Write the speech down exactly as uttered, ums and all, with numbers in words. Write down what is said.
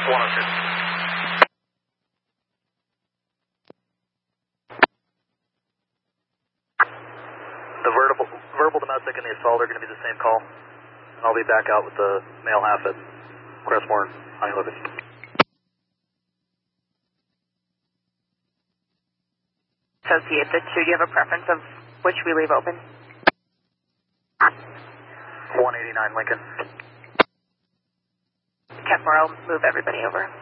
one oh two. The verbal, verbal domestic and the assault are going to be the same call. And I'll be back out with the male half at Crestmore, Honey Locust. Associate the two, do you have a preference of which we leave open? one eighty-nine Lincoln. Crestmore, I'll move everybody over.